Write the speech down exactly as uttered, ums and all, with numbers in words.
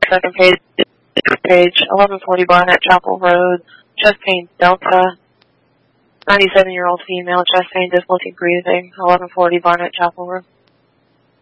second page, page, eleven forty Barnett Chapel Road, chest pain Delta, ninety-seven-year-old female, chest pain, difficulty breathing, eleven forty Barnett Chapel Road.